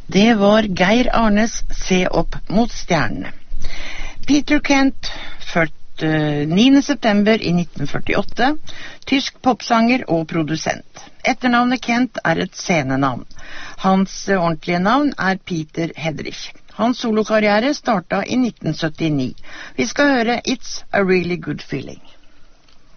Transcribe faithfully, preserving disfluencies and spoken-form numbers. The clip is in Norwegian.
Det var Geir Arnes Se opp mot stjernene. Peter Kent, født niende september i nitten førtiåtte, tysk popsanger og produsent. Etternavnet Kent er et scenenavn. Hans ordentlige navn er Peter Hedrich. Hans solokarriere startet i nitten syttini. Vi skal høre It's a Really Good Feeling.